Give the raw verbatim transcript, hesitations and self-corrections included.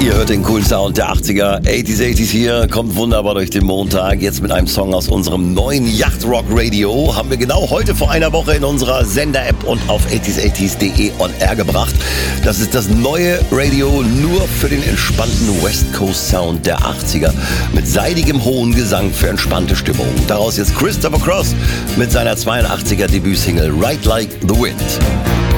Ihr hört den coolen Sound der achtziger, achtziger, achtziger hier, kommt wunderbar durch den Montag. Jetzt mit einem Song aus unserem neuen Yachtrock Radio. Haben wir genau heute vor einer Woche in unserer Sender-App und auf achtziger, achtziger punkt de on air gebracht. Das ist das neue Radio nur für den entspannten West Coast Sound der achtziger. Mit seidigem hohen Gesang für entspannte Stimmung. Daraus jetzt Christopher Cross mit seiner zweiundachtziger Debütsingle Ride Like the Wind.